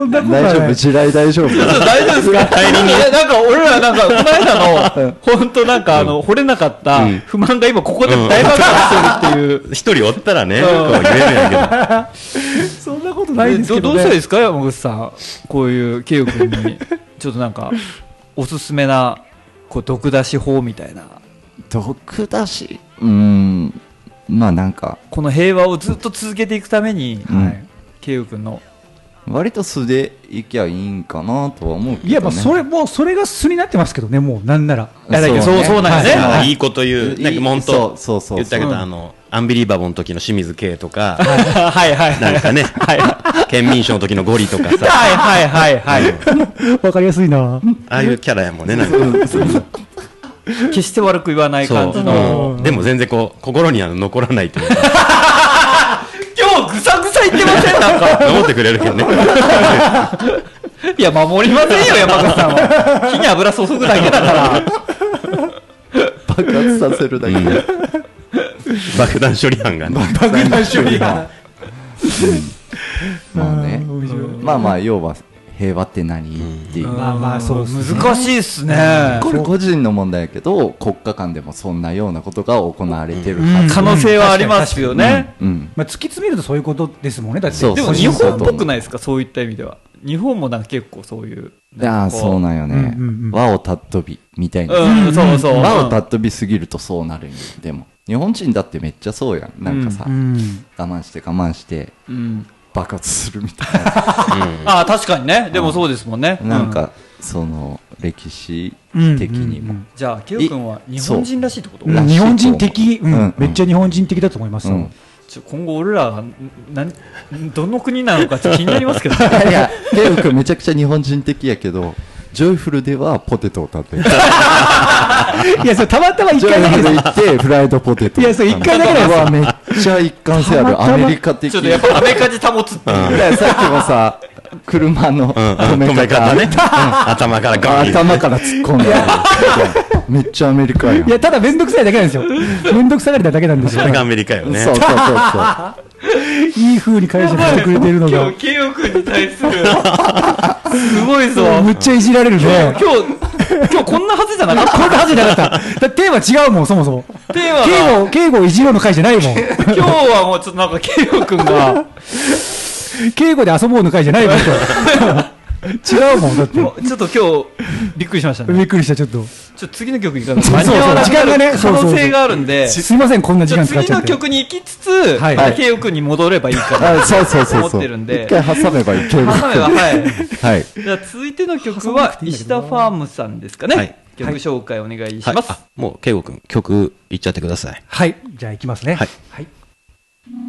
大丈夫、地雷大丈夫。 大丈夫ですか？なんか俺らなんか、この間の、本当なんか掘れなかった不満が今ここで大爆発してるっていう。 一人おったらね、こう言えるんやけど。そんなことないですけどね。 どうしたらいいですか、山口さん。こういう、ケイヨ君に、ちょっとなんか、おすすめな、こう、毒出し法みたいな。 毒出しまあなんか。 この平和をずっと続けていくために、ケイヨ君の。 割と素でいきゃいいんかなとは思うけどね。 いや、もうそれが素になってますけどね、もうなんなら。 そうなんですね。 いいこと言う。なんかもう本当、言ったけど、アンビリーバボーの時の清水圭とか、なんかね、県民賞の時のゴリとかさ。 わかりやすいな。 ああいうキャラやもんね、なんか。 決して悪く言わない感じの。 でも全然こう、心には残らないというか。 今日ぐさぐさ言ってません？なんか守ってくれるけどね。 いや、守りませんよ、山口さんは。火に油注ぐだけだから。 爆発させるだけ。 爆弾処理班がね。 爆弾処理班。 まあね。まあまあ、要は平和って何っていう。 まあそう難しいっすね。 これ個人の問題やけど、国家間でもそんなようなことが行われてるはず。 可能性はありますよね。 突き詰めるとそういうことですもんね。だって。 でも日本っぽくないですか、そういった意味では。日本もなんか結構そういう。 いや、そうなんよね。和を尊びみたいな。 そうそう。 和を尊びすぎるとそうなるんよ。でも日本人だってめっちゃそうやん。なんかさ、我慢して。爆発するみたいな。 ああ、確かにね。でもそうですもんね。 なんか、その、歴史的にも。 じゃあ、ケイ君は日本人らしいってこと？ 日本人的、めっちゃ日本人的だと思います。 今後俺ら、どの国なのか気になりますけど。 いや、ケイ君めちゃくちゃ日本人的やけど、ジョイフルではポテトを食べる。 いや、それたまたま一回だけで行って、フライドポテト。 いや、それ一回だけではめっちゃ一貫性ある。アメリカ的。 ちょっとやっぱアメリカ人保つっていう。 さっきもさ、車の止め方ね。 頭からガーン。 頭から突っ込んで。めっちゃアメリカやん。 いや、ただめんどくさいだけなんですよ。めんどくさがりなだけなんですよ。 それがアメリカよね。 そう。 いい風に解釈してくれてるのが。 今日、ケイヨ君に対する。すごいぞ。 むっちゃいじられるね。 今日こんなはずじゃなかった。 こんなはずじゃなかった。テーマ違うもん、そもそも。 テーマが。 敬語をいじろうの回じゃないもん。今日はもうちょっとなんかケイヨ君が。 敬語で遊ぼうの回じゃないもん。違うもん、だって。ちょっと今日、びっくりしましたね。 びっくりした、ちょっと。 次の曲いかない。間に合わなくなる可能性があるんで。 すいません、こんな時間使っちゃって。 次の曲に行きつつ、ケイヨ君に戻ればいいかなと思ってるんで。 一回挟めばいい。 挟めば、 はい。 じゃあ続いての曲は、石田ファームさんですかね。曲紹介お願いします。 もう、ケイゴ君、曲いっちゃってください。 はい。じゃあ行きますね。 はい。